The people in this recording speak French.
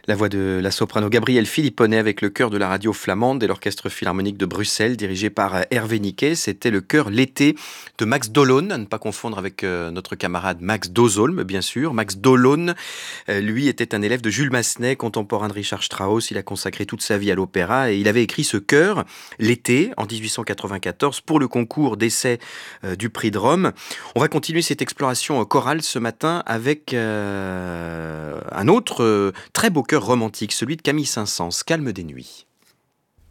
La voix de la soprano Gabrielle Philipponnet avec le chœur de la radio flamande et l'orchestre philharmonique de Bruxelles dirigé par Hervé Niquet. C'était le chœur L'été de Max Dolon, à ne pas confondre avec notre camarade Max Dozolm, bien sûr. Max Dolon, lui, était un élève de Jules Massenet, contemporain de Richard Strauss. Il a consacré toute sa vie à l'opéra et il avait écrit ce chœur L'été en 1894 pour le concours d'essai du prix de Rome. On va continuer cette exploration chorale ce matin avec un autre très beau chœur romantique, celui de Camille Saint-Saëns, Calme des nuits.